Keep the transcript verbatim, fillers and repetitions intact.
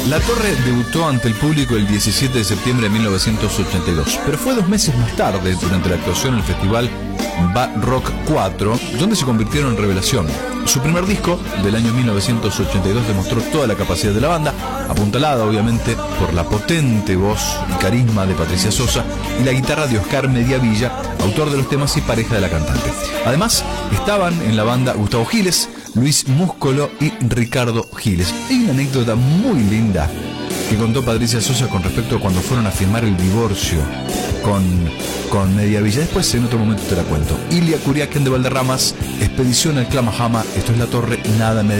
La Torre debutó ante el público el diecisiete de septiembre de mil novecientos ochenta y dos, pero fue dos meses más tarde, durante la actuación en el festival Bad Rock cuatro, donde se convirtieron en revelación. Su primer disco, del año mil novecientos ochenta y dos, demostró toda la capacidad de la banda, apuntalada obviamente por la potente voz y carisma de Patricia Sosa y la guitarra de Oscar Mediavilla, autor de los temas y pareja de la cantante. Además, estaban en la banda Gustavo Giles, Luis Múscolo y Ricardo Giles. Hay una anécdota muy linda que contó Patricia Sosa con respecto a cuando fueron a firmar el divorcio con, con Mediavilla. Después en otro momento te la cuento. Ilia Curiaquén de Valderramas, Expedición al Clamajama, esto es La Torre, nada me